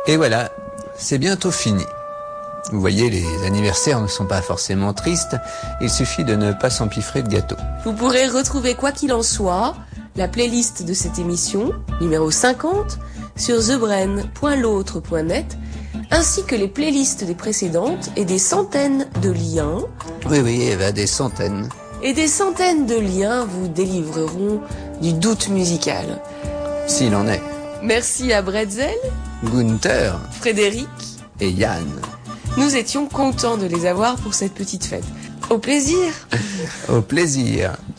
Et voilà, c'est bientôt fini. Vous voyez, les anniversaires ne sont pas forcément tristes, il suffit de ne pas s'empiffrer de gâteaux. Vous pourrez retrouver quoi qu'il en soit, la playlist de cette émission, numéro 50, sur thebren.l'autre.net, ainsi que les playlists des précédentes et des centaines de liens. Oui, Eva, des centaines. Et des centaines de liens vous délivreront du doute musical. S'il en est. Merci à Bretzel, Gunther, Frédéric et Yann. Nous étions contents de les avoir pour cette petite fête. Au plaisir. Au plaisir.